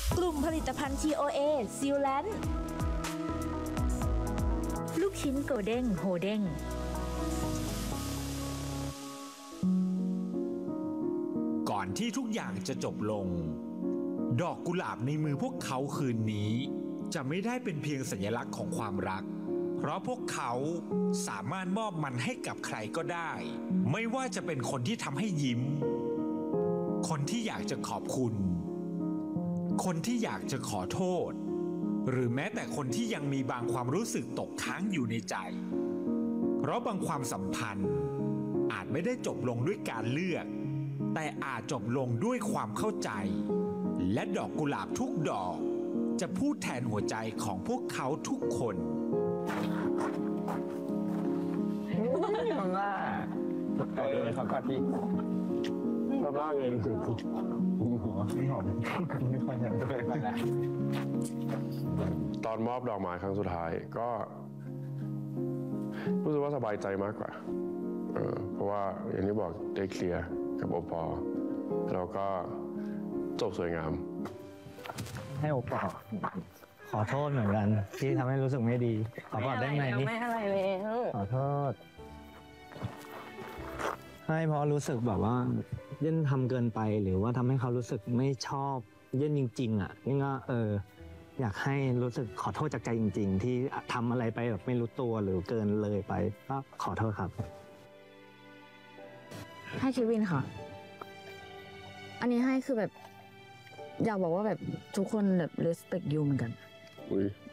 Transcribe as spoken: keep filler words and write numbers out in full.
กลุ่มผลิตภัณฑ์ ที โอ เอ ซีลแลนด์ลูกชิ้นโกเด้งโฮเด้งก่อนที่ทุกอย่างจะจบลงดอกกุหลาบในมือพวกเขาคืนนี้จะไม่ได้เป็นเพียงสัญลักษณ์ของความรักเพราะพวกเขาสามารถมอบมันให้กับใครก็ได้ไม่ว่าจะเป็นคนที่ทำให้ยิ้มคนที่อยากจะขอบคุณคนที่อยากจะขอโทษหรือแม้แต่คนที่ยังมีบางความรู้สึกตกค้างอยู่ในใจเพราะบางความสัมพันธ์อาจไม่ได้จบลงด้วยการเลือกแต่อาจจบลงด้วยความเข้าใจและดอกกุหลาบทุกดอกจะพูดแทนหัวใจของพวกเขาทุกคนทำหน้าเอาเลยครับกัดดิทำหน้าเองคือหัวไม่หอมไม่ค่อยจะด้วยไปแล้วตอนมอบดอกไม้ครั้งสุดท้ายก็รู้สึกว่าสบายใจมากกว่าเออเพราะว่าอย่างที่บอกได้เคลียร์กับโอปอล์แล้วก็จบสวยงามให้โอปอขอโทษเหมือนกันที่ทำให้รู้สึกไม่ดีขอบอกได้ไหมนี่ไม่อะไรเลยขอโทษให้เพราะรู้สึกแบบว่าเย่นทำเกินไปหรือว่าทำให้เขารู้สึกไม่ชอบเย่นจริงๆอ่ะนี่ก็เอออยากให้รู้สึกขอโทษจากใจจริงๆที่ทำอะไรไปแบบไม่รู้ตัวหรือเกินเลยไปก็ขอโทษครับให้เควินค่ะอันนี้ให้คือแบบอยากบอกว่าแบบทุกคนแบบ respect you เหมือนกันอุ้ย